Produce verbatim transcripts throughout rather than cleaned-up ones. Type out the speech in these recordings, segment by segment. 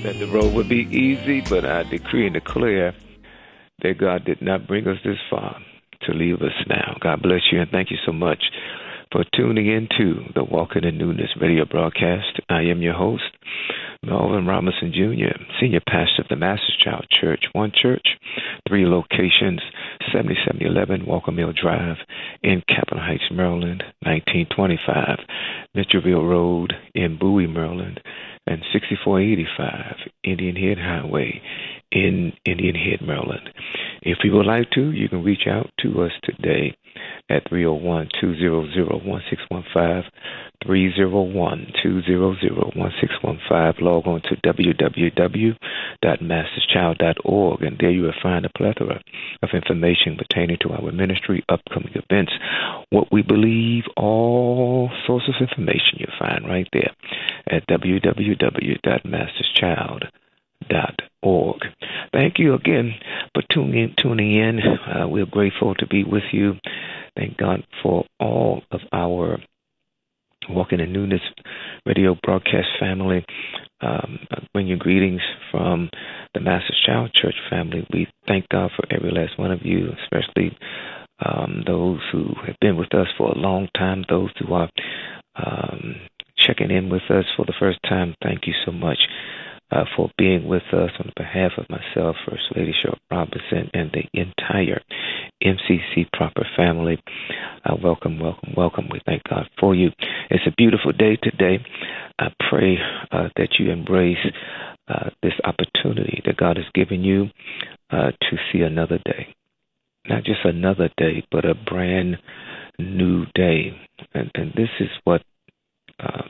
that the road would be easy, but I decree and declare that God did not bring us this far to leave us now. God bless you, and thank you so much for tuning in to the Walking in Newness radio broadcast. I am your host, Melvin Robinson Junior, Senior Pastor of the Master's Child Church, One Church, three locations, seventy-seven eleven Walker Mill Drive in Capitol Heights, Maryland, nineteen twenty-five Mitchellville Road in Bowie, Maryland, and sixty-four eighty-five Indian Head Highway in Indian Head, Maryland. If you would like to, you can reach out to us today at three oh one, two hundred, one six one five, three oh one, two hundred, one six one five. Log on to w w w dot masters child dot org, and there you will find a plethora of information pertaining to our ministry, upcoming events, what we believe, all sorts of information you'll find right there at w w w dot masters child dot org. Thank you again for tuning in. Tuning in. Uh, we're grateful to be with you. Thank God for all of our Walking in Newness radio broadcast family. Um, I bring you greetings from the Master's Child Church family. We thank God for every last one of you, especially um, those who have been with us for a long time, those who are um, checking in with us for the first time. Thank you so much Uh, for being with us on behalf of myself, First Lady Cheryl Robinson, and the entire M C C proper family. Uh, welcome, welcome, welcome. We thank God for you. It's a beautiful day today. I pray uh, that you embrace uh, this opportunity that God has given you uh, to see another day. Not just another day, but a brand new day. And, and this is what Uh,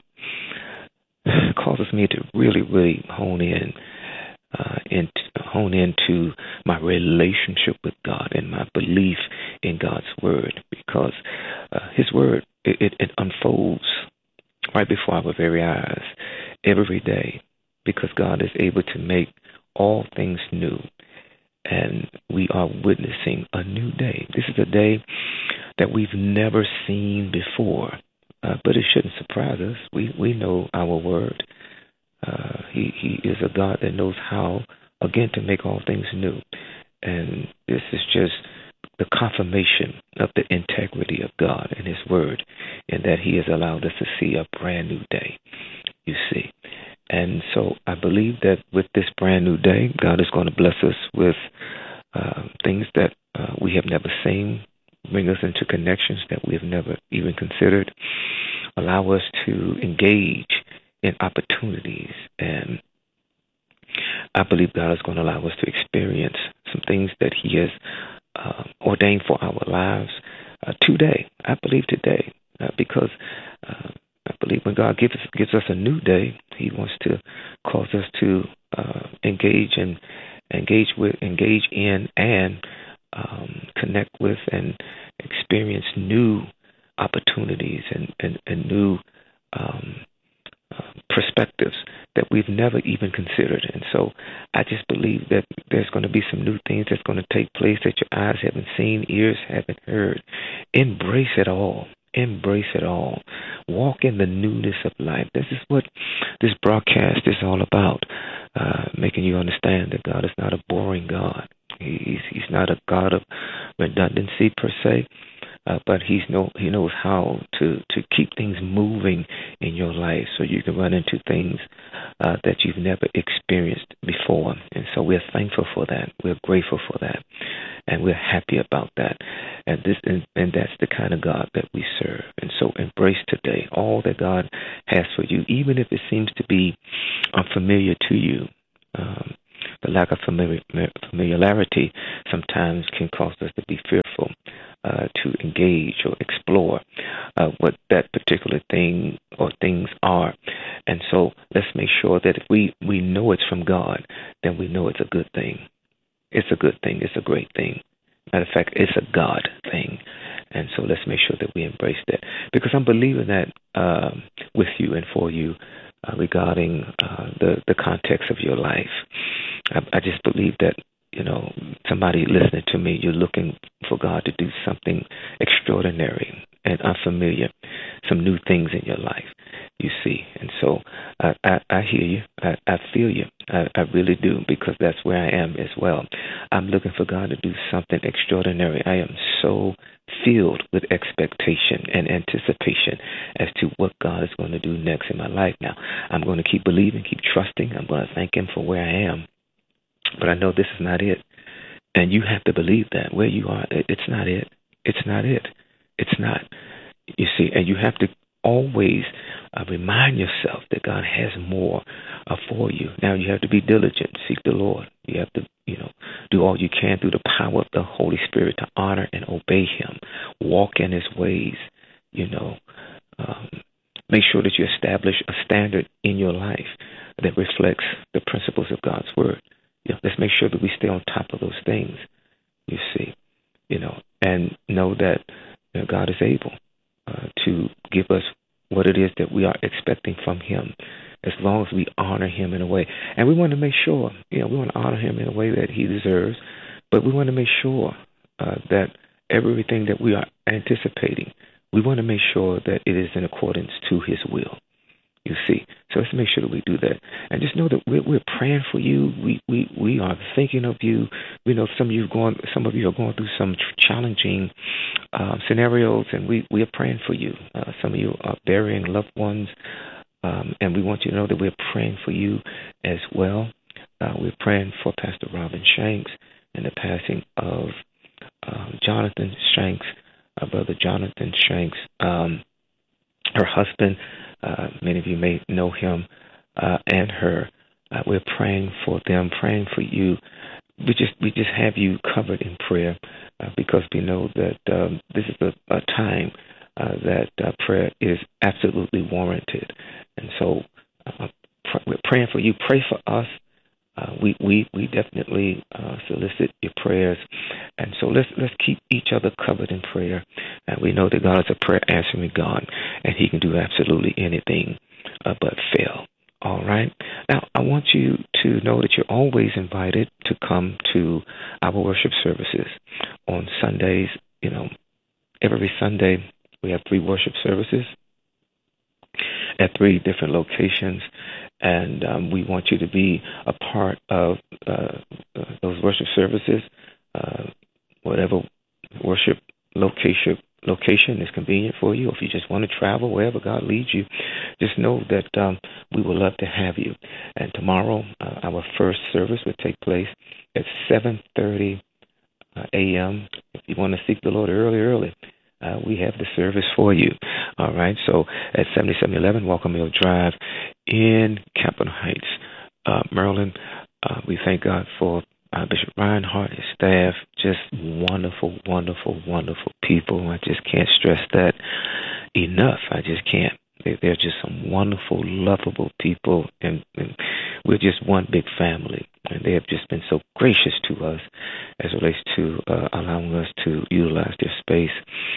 causes me to really, really hone in, uh, and hone into my relationship with God and my belief in God's word, because uh, His word it, it, it unfolds right before our very eyes every day, because God is able to make all things new, and we are witnessing a new day. This is a day that we've never seen before. Uh, but it shouldn't surprise us. We we know our word. Uh, he he is a God that knows how, again, to make all things new. And this is just the confirmation of the integrity of God and His word, and that He has allowed us to see a brand new day, you see. And so I believe that with this brand new day, God is going to bless us with uh, things that uh, we have never seen, bring us into connections that we have never even considered, allow us to engage in opportunities. And I believe God is going to allow us to experience some things that He has uh, ordained for our lives uh, today. I believe today, uh, because uh, I believe when God gives, gives us a new day, He wants to cause us to uh, engage and engage with, engage in, and Um, connect with and experience new opportunities and, and, and new um, uh, perspectives that we've never even considered. And so I just believe that there's going to be some new things that's going to take place that your eyes haven't seen, ears haven't heard. Embrace it all. Embrace it all. Walk in the newness of life. This is what this broadcast is all about, uh, making you understand that God is not a boring God. He's, he's not a God of redundancy per se, uh, but he's know, he knows how to, to keep things moving in your life so you can run into things uh, that you've never experienced before. And so we're thankful for that. We're grateful for that. And we're happy about that. And this and, and that's the kind of God that we serve. And so embrace today all that God has for you, even if it seems to be unfamiliar to you. Um, The lack of familiar, familiarity sometimes can cause us to be fearful uh, to engage or explore uh, what that particular thing or things are. And so let's make sure that if we, we know it's from God, then we know it's a good thing. It's a good thing. It's a great thing. Matter of fact, it's a God thing. And so let's make sure that we embrace that, because I'm believing that um, with you and for you uh, regarding uh, the, the context of your life. I, I just believe that, you know, somebody listening to me, you're looking for God to do something extraordinary and unfamiliar some new things in your life. You see, and so I, I, I hear you. I, I feel you. I, I really do, because that's where I am as well. I'm looking for God to do something extraordinary. I am so filled with expectation and anticipation as to what God is going to do next in my life. Now, I'm going to keep believing, keep trusting. I'm going to thank Him for where I am. But I know this is not it. And you have to believe that. Where you are, it's not it. It's not it. It's not. You see, and you have to always uh, remind yourself that God has more uh, for you. Now, you have to be diligent, seek the Lord. You have to, you know, do all you can through the power of the Holy Spirit to honor and obey Him, walk in His ways, you know. Um, make sure that you establish a standard in your life that reflects the principles of God's Word. You know, let's make sure that we stay on top of those things, you see, you know, and know that you know, God is able uh, to give us what it is that we are expecting from Him, as long as we honor Him in a way. And we want to make sure, you know, we want to honor Him in a way that He deserves, but we want to make sure uh, that everything that we are anticipating, we want to make sure that it is in accordance to His will. You see, so let's make sure that we do that, and just know that we're, we're praying for you. We we we are thinking of you. We know some of you going, some of you are going through some challenging uh, scenarios, and we, we are praying for you. Uh, some of you are burying loved ones, um, and we want you to know that we're praying for you as well. Uh, we're praying for Pastor Robin Shanks and the passing of um, Jonathan Shanks, uh, Brother Jonathan Shanks, um, her husband. Uh, many of you may know him uh, and her. Uh, we're praying for them, praying for you. We just we just have you covered in prayer uh, because we know that um, this is a, a time uh, that uh, prayer is absolutely warranted. And so uh, pr- we're praying for you. Pray for us. Uh, we, we we definitely uh, solicit your prayers, and so let's let's keep each other covered in prayer. And we know that God is a prayer answering God, and He can do absolutely anything uh, but fail. All right. Now I want you to know that you're always invited to come to our worship services on Sundays. You know, every Sunday we have three worship services at three different locations. And um, we want you to be a part of uh, those worship services, uh, whatever worship location location is convenient for you. If you just want to travel wherever God leads you, just know that um, we would love to have you. And tomorrow, uh, our first service will take place at seven thirty uh, a.m. If you want to seek the Lord early, early. Uh, we have the service for you. All right. So at seventy-seven eleven Walker Mill Drive in Capitol Heights, uh, Maryland, uh, we thank God for uh, Bishop Reinhardt, his staff, just wonderful, wonderful, wonderful people. I just can't stress that enough. I just can't. They, they're just some wonderful, lovable people, and, and we're just one big family. And they have just been so gracious to us as it relates to uh, allowing us to utilize their space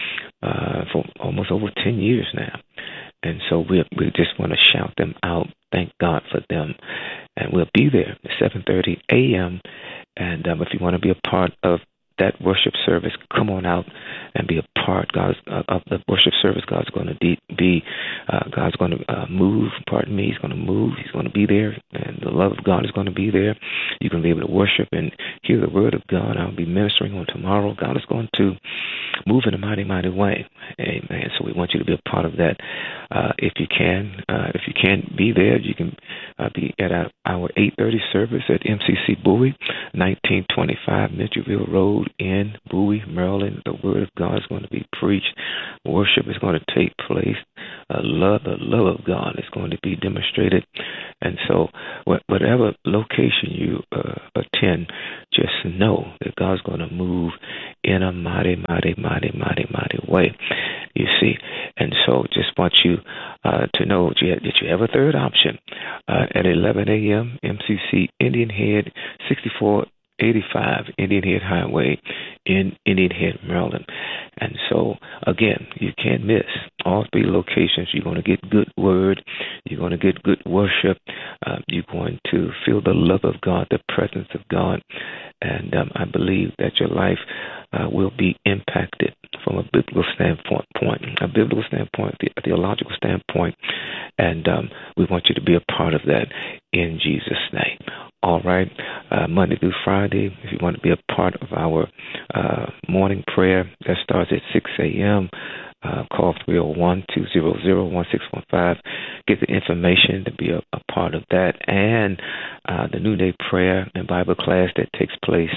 uh, for almost over ten years now. And so we we just want to shout them out. Thank God for them. And we'll be there at seven thirty a.m. And um, if you want to be a part of that worship service, come on out and be a part God's, uh, of the worship service. God's going to de- be, uh, God's going to uh, move, pardon me, He's going to move, He's going to be there, and the love of God is going to be there. You're going to be able to worship and hear the word of God. I'll be ministering on tomorrow. God is going to move in a mighty, mighty way. Amen. So we want you to be a part of that uh, if you can. Uh, if you can't be there, you can uh, be at our, our eight thirty service at M C C Bowie, nineteen twenty-five Mitchellville Road in Bowie, Maryland. The word of God is going to be preached. Worship is going to take place. Uh, love, the love of God is going to be demonstrated. And so whatever location you uh, attend, just know that God's going to move in a mighty, mighty, mighty, mighty, mighty way, you see. And so just want you uh, to know that you, have, that you have a third option uh, at eleven a.m. M C C Indian Head, sixty-four eighty-five Indian Head Highway in Indian Head, Maryland. And so, again, you can't miss all three locations. You're going to get good word. You're going to get good worship. Uh, you're going to feel the love of God, the presence of God. And um, I believe that your life uh, will be impacted from a biblical standpoint, point, a biblical standpoint, a theological standpoint. And um, we want you to be a part of that in Jesus' name. All right, uh, Monday through Friday, if you want to be a part of our uh, morning prayer, that starts at six a.m., Uh, call three oh one, two hundred, one six one five. Get the information to be a, a part of that. And uh, the noonday prayer and Bible class that takes place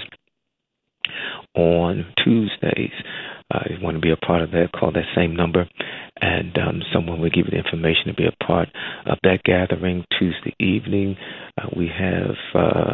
on Tuesdays. Uh, if you want to be a part of that, call that same number, and um, someone will give you the information to be a part of that gathering Tuesday evening. Uh, we have uh,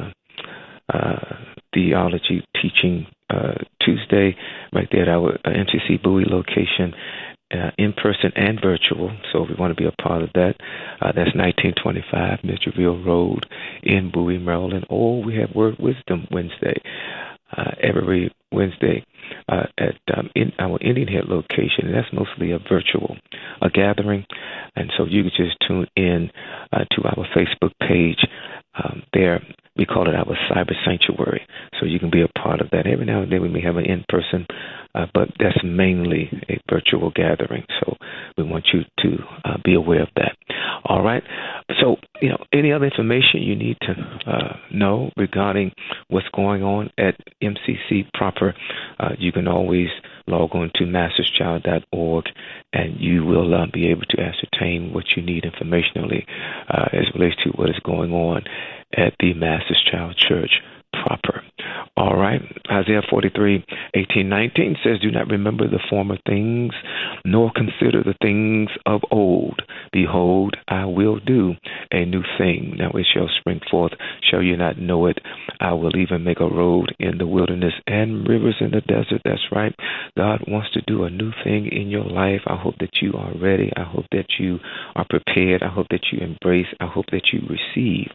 uh, theology teaching uh, Tuesday right there at our uh, M C C Bowie location, uh, in person and virtual. So if you want to be a part of that, uh, that's nineteen twenty-five Mitchellville Road in Bowie, Maryland. Or we have Word Wisdom Wednesday, uh, every Wednesday uh, at um, in our Indian Head location. And that's mostly a virtual a gathering. And so you can just tune in uh, to our Facebook page um, there. We call it our cyber sanctuary, so you can be a part of that. Every now and then we may have an in-person, uh, but that's mainly a virtual gathering, so we want you to uh, be aware of that. All right? So, you know, any other information you need to uh, know regarding what's going on at M C C proper, uh, you can always log on to masters child dot org, and you will uh, be able to ascertain what you need informationally uh, as it relates to what is going on at the Master's Child Church proper. All right. Isaiah forty-three, eighteen, nineteen says, do not remember the former things, nor consider the things of old. Behold, I will do a new thing. Now it shall spring forth. Shall you not know it? I will even make a road in the wilderness and rivers in the desert. That's right. God wants to do a new thing in your life. I hope that you are ready. I hope that you are prepared. I hope that you embrace. I hope that you receive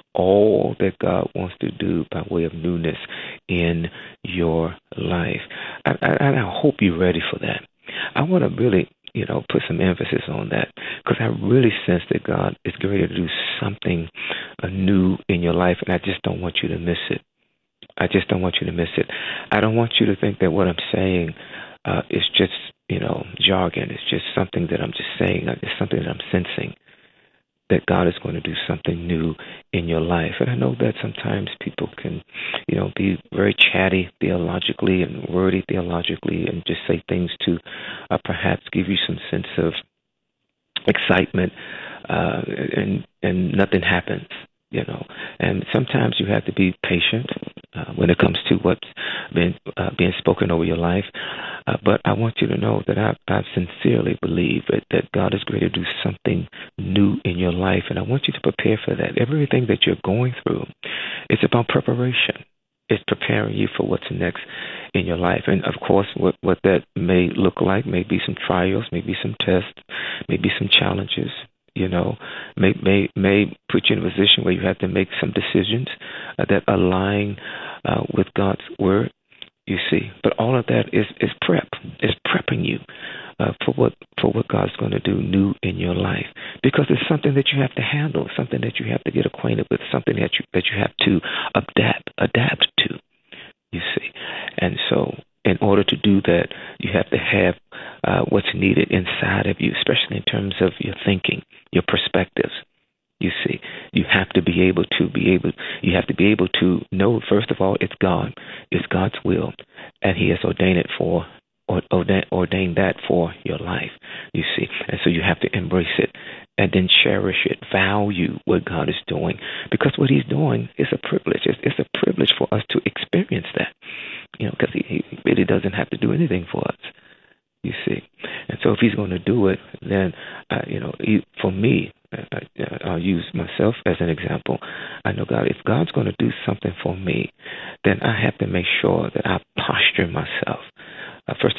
all that God wants to do by way of newness in your life. I, I, I hope you're ready for that. I want to really, you know, put some emphasis on that, because I really sense that God is ready to do something uh, new in your life, and I just don't want you to miss it. I just don't want you to miss it. I don't want you to think that what I'm saying uh, is just, you know, jargon. It's just something that I'm just saying. It's something that I'm sensing, that God is going to do something new in your life. And I know that sometimes people can, you know, be very chatty theologically and wordy theologically and just say things to uh, perhaps give you some sense of excitement, uh, and and nothing happens, you know. And sometimes you have to be patient uh, when it comes to what's been uh, being spoken over your life. Uh, but I want you to know that I, I sincerely believe that, that God is going to do something new in your life, and I want you to prepare for that. Everything that you're going through, it's about preparation. It's preparing you for what's next in your life. And, of course, what, what that may look like may be some trials, maybe some tests, maybe some challenges, you know, may, may, may put you in a position where you have to make some decisions uh, that align uh, with God's word. You see, but all of that is, is prep. It's prepping you uh, for what for what God's going to do new in your life, because it's something that you have to handle, something that you have to get acquainted with, something that you that you have to adapt adapt to. You see, and so in order to do that, you have to have uh, what's needed inside of you, especially in terms of your thinking, your perspectives. You see, you have to be able to be able, you have to be able to know, first of all, it's God, it's God's will, and He has ordained it for, or ordained, ordained that for your life, you see. And so you have to embrace it and then cherish it, value what God is doing, because what He's doing is a privilege. It's, it's a privilege for us to experience that, you know, because he, he really doesn't have to do anything for us, you see. And so if He's going to do it, then, uh, you know, he, for me, I, I'll use myself as an example. I know God, if God's going to do something for me, then I have to make sure that I posture myself. Uh, first